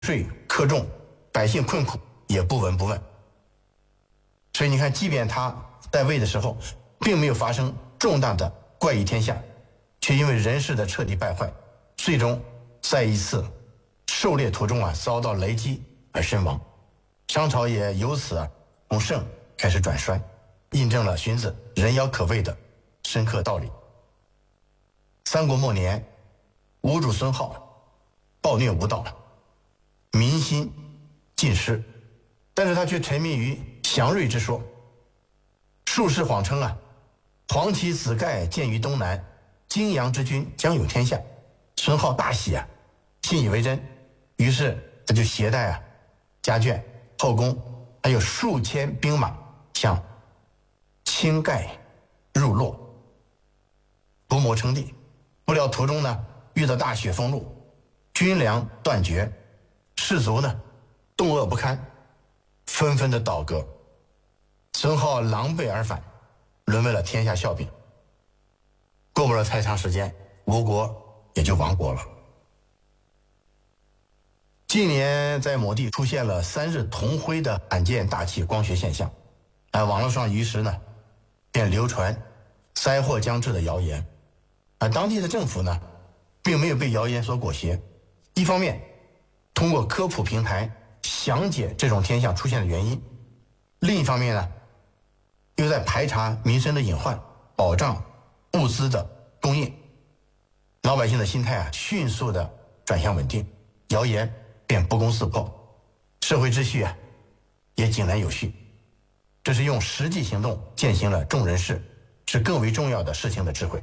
税苛重，百姓困苦也不闻不问。所以你看，即便他在位的时候并没有发生重大的怪异天下，却因为人事的彻底败坏，最终在一次狩猎途中遭到雷击而身亡。商朝也由此从盛开始转衰，印证了荀子人妖可畏的深刻道理。三国末年，吴主孙皓暴虐无道，民心尽失，但是他却沉迷于祥瑞之说，术士谎称黄旗子盖见于东南，荆阳之君将有天下。孙皓大喜信以为真，于是他就携带家眷、后宫，还有数千兵马向青盖入洛，图谋称帝。不料途中遇到大雪封路，军粮断绝，士卒冻饿不堪，纷纷的倒戈。孙皓狼狈而返，沦为了天下笑柄。过不了太长时间，吴国也就亡国了。近年在某地出现了3日同辉的罕见大气光学现象，网络上于是便流传灾祸将至的谣言。当地的政府并没有被谣言所裹挟，一方面通过科普平台详解这种天象出现的原因，另一方面又在排查民生的隐患，保障物资的供应。老百姓的心态迅速的转向稳定，谣言便不攻自破，社会秩序也井然有序。这是用实际行动践行了重人事是更为重要的事情的智慧。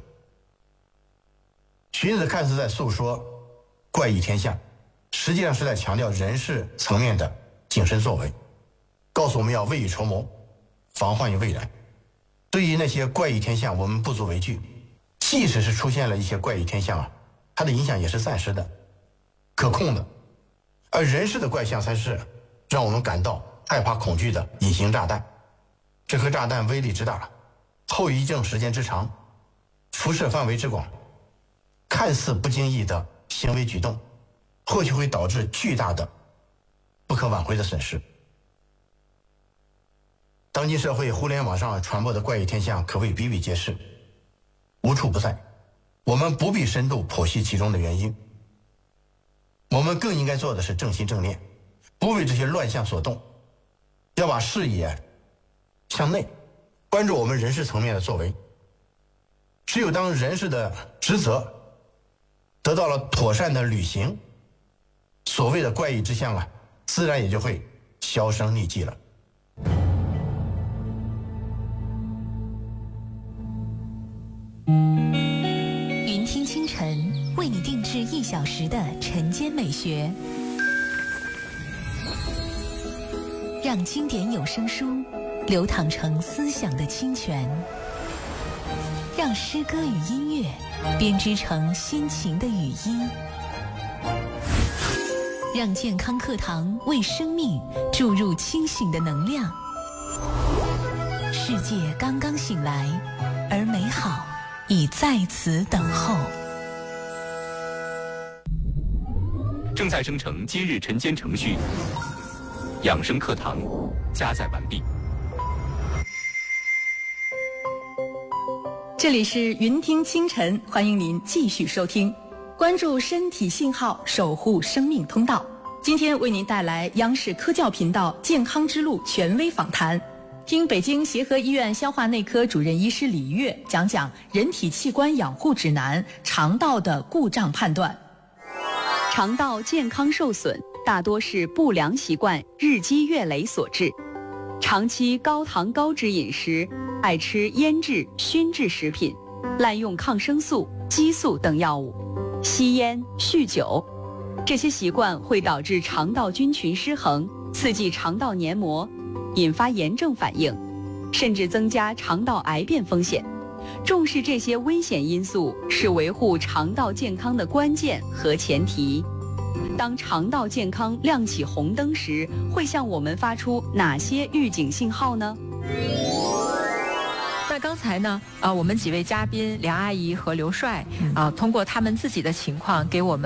荀子看似在诉说怪异天象，实际上是在强调人事层面的谨慎作为，告诉我们要未雨绸缪，防患于未然。对于那些怪异天象，我们不足为惧，即使是出现了一些怪异天象它的影响也是暂时的、可控的。而人事的怪象才是让我们感到害怕恐惧的隐形炸弹。这颗炸弹威力之大，后遗症时间之长，辐射范围之广，看似不经意的行为举动，或许会导致巨大的不可挽回的损失。当今社会互联网上传播的怪异天象可谓比比皆是，无处不在。我们不必深度剖析其中的原因，我们更应该做的是正心正念，不为这些乱象所动，要把视野向内，关注我们人事层面的作为。只有当人事的职责得到了妥善的履行，所谓的怪异之象自然也就会销声匿迹了。 云听清晨为你定制1小时的晨间美学，让经典有声书流淌成思想的清泉，让诗歌与音乐编织成心情的语音，让健康课堂为生命注入清醒的能量。世界刚刚醒来，而美好已在此等候。 正在生成今日晨间程序，养生课堂加载完毕。 这里是云听清晨，欢迎您继续收听，关注身体信号，守护生命通道。今天为您带来央视科教频道健康之路权威访谈，听北京协和医院消化内科主任医师李月讲讲人体器官养护指南，肠道的故障判断。 肠道健康受损大多是不良习惯日积月累所致，长期高糖高脂饮食，爱吃腌制、熏制食品，滥用抗生素、激素等药物，吸烟、酗酒，这些习惯会导致肠道菌群失衡，刺激肠道黏膜，引发炎症反应，甚至增加肠道癌变风险。重视这些危险因素是维护肠道健康的关键和前提。当肠道健康亮起红灯时，会向我们发出哪些预警信号呢？ 那刚才呢，我们几位嘉宾梁阿姨和刘帅通过他们自己的情况给我们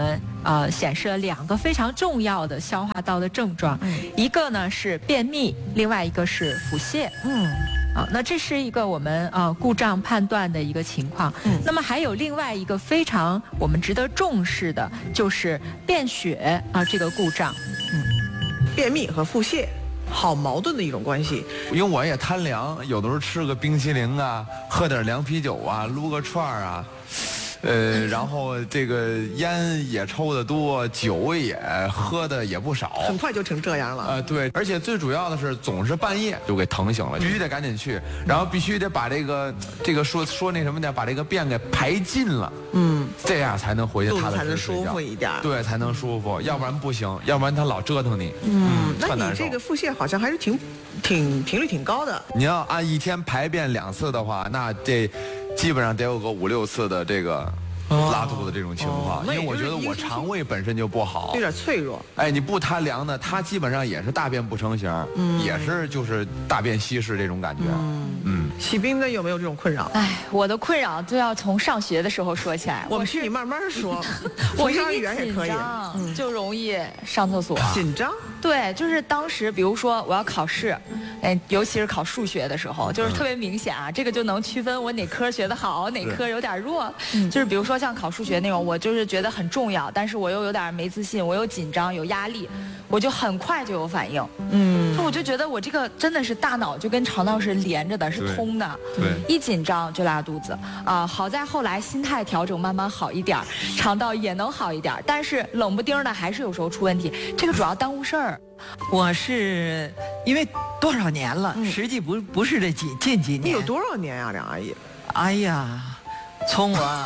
显示了2个非常重要的消化道的症状，一个呢是便秘，另外一个是腹泻。那这是一个我们故障判断的一个情况。那么还有另外一个非常我们值得重视的，就是便血这个故障。 便秘和腹泻好矛盾的一种关系。 因为我也贪凉，有的时候吃个冰淇淋啊，喝点凉啤酒啊，撸个串啊。然后这个烟也抽得多，酒也喝的也不少， 很快就成这样了。 对，而且最主要的是总是半夜就给疼醒了，必须得赶紧去，然后必须得把这个说那什么的，把这个便给排尽了，这样才能回去踏踏实实睡觉， 才能舒服一点。 对，才能舒服，要不然不行，要不然他老折腾你。 那你这个腹泻好像还是挺频率挺高的。 你要按一天排便2次的话，那这基本上得有个5、6次的这个拉肚子这种情况，因为我觉得我肠胃本身就不好， 有点脆弱。 你不贪凉呢，它基本上也是大便不成形，也是就是大便稀释这种感觉。 喜冰呢有没有这种困扰？ 我的困扰就要从上学的时候说起来。 我们听你慢慢说。 我是一紧张就容易上厕所。 紧张？ 对，就是当时比如说我要考试，尤其是考数学的时候，就是特别明显啊，这个就能区分我哪科学得好，哪科有点弱。就是比如说像考数学那种，我就是觉得很重要，但是我又有点没自信，我又紧张有压力，我就很快就有反应。我就觉得我这个真的是大脑就跟肠道是连着的，是通的。 对， 一紧张就拉肚子好在后来心态调整慢慢好一点，肠道也能好一点，但是冷不丁的还是有时候出问题，这个主要耽误事儿。 我是因为多少年了，实际不是这近几年。 你有多少年呀，梁阿姨？ 哎呀，从我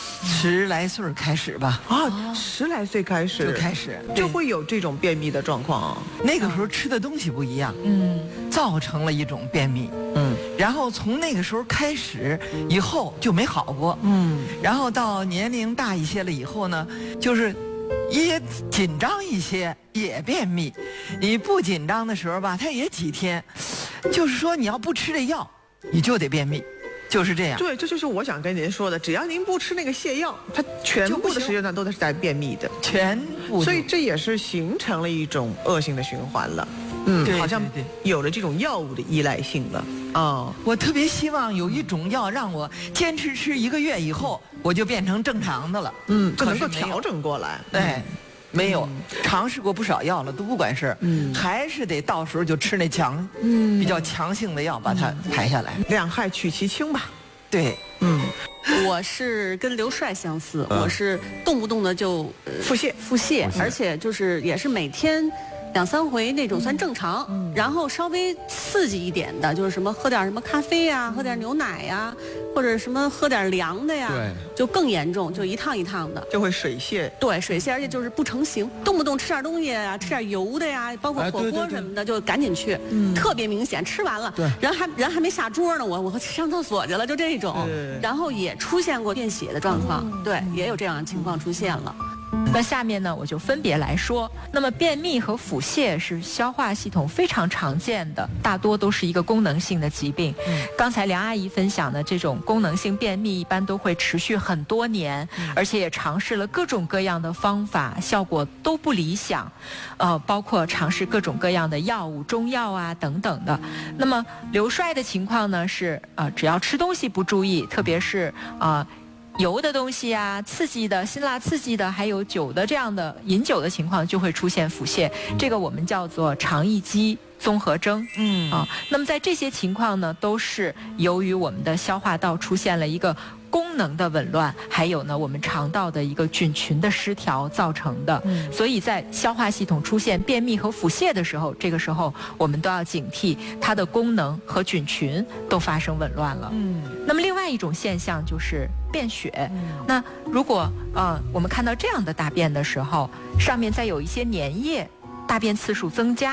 10来岁开始吧。 10来岁开始就开始就会有这种便秘的状况。 那个时候吃的东西不一样，造成了一种便秘。然后从那个时候开始以后就没好过。然后到年龄大一些了以后呢，就是也紧张一些也便秘，你不紧张的时候吧，它也几天，就是说你要不吃这药，你就得便秘。就是这样。 对，这就是我想跟您说的，只要您不吃那个泻药，它全部的时间段都是在便秘的， 全部。 所以这也是形成了一种恶性的循环了。好像有了这种药物的依赖性了。 我特别希望有一种药让我坚持吃1个月以后，我就变成正常的了。 就能够调整过来。 没有尝试过不少药了，都不管事。还是得到时候就吃那比较强性的药把它排下来， 两害取其轻吧。 对， 我是跟刘帅相似，我是动不动的就腹泻， 而且就是也是每天2、3回那种算正常，然后稍微刺激一点的，就是什么喝点什么咖啡呀，喝点牛奶呀，或者什么喝点凉的呀，就更严重，就一趟一趟的， 就会水泻。 对，水泻，而且就是不成形，动不动吃点东西啊，吃点油的呀，包括火锅什么的，就赶紧去，特别明显，吃完了，人还没下桌呢，我上厕所去了，就这种，然后也出现过便血的状况，对，也有这样的情况出现了。 那下面呢，我就分别来说。那么便秘和腹泻是消化系统非常常见的，大多都是一个功能性的疾病。刚才梁阿姨分享的这种功能性便秘一般都会持续很多年，而且也尝试了各种各样的方法，效果都不理想。包括尝试各种各样的药物、中药啊等等的。那么刘帅的情况呢是只要吃东西不注意，特别是油的东西啊，刺激的、辛辣刺激的，还有酒的这样的饮酒的情况，就会出现腹泻。这个我们叫做肠易激综合征。那么在这些情况呢，都是由于我们的消化道出现了一个功能的紊乱，还有呢我们肠道的一个菌群的失调造成的。所以在消化系统出现便秘和腹泻的时候，这个时候我们都要警惕它的功能和菌群都发生紊乱了。那么另外一种现象就是便血。那如果我们看到这样的大便的时候，上面再有一些粘液，大便次数增加，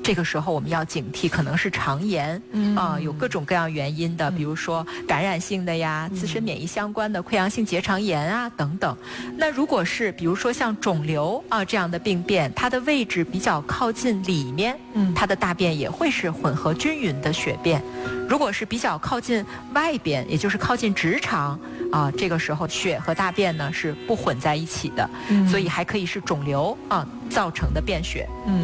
这个时候我们要警惕，可能是肠炎有各种各样原因的，比如说感染性的呀、自身免疫相关的溃疡性结肠炎啊等等。那如果是比如说像肿瘤这样的病变，它的位置比较靠近里面，它的大便也会是混合均匀的血便。如果是比较靠近外边，也就是靠近直肠这个时候血和大便呢是不混在一起的，所以还可以是肿瘤造成的便血。